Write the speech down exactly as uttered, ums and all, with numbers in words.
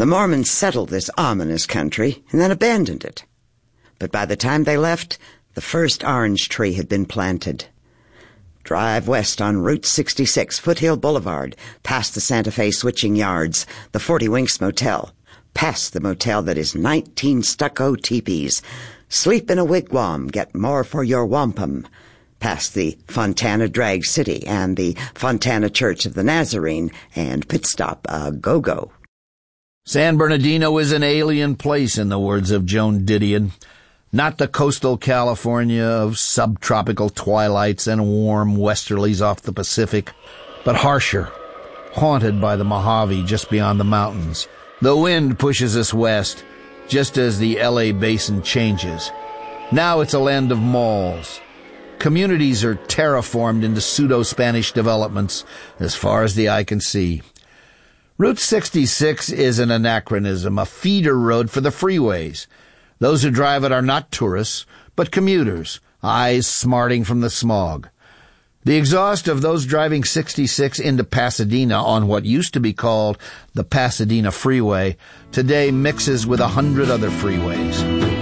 The Mormons settled this ominous country and then abandoned it. But by the time they left, the first orange tree had been planted. Drive west on Route sixty-six, Foothill Boulevard, past the Santa Fe Switching Yards, the Forty Winks Motel, past the motel that is nineteen stucco teepees. Sleep in a wigwam, get more for your wampum. Past the Fontana Drag City and the Fontana Church of the Nazarene, and pit stop a go-go. San Bernardino is an alien place, in the words of Joan Didion. Not the coastal California of subtropical twilights and warm westerlies off the Pacific, but harsher, haunted by the Mojave just beyond the mountains. The wind pushes us west, just as the L A basin changes. Now it's a land of malls. Communities are terraformed into pseudo-Spanish developments as far as the eye can see. Route sixty-six is an anachronism, a feeder road for the freeways. Those who drive it are not tourists, but commuters, eyes smarting from the smog. The exhaust of those driving sixty-six into Pasadena on what used to be called the Pasadena Freeway today mixes with a hundred other freeways.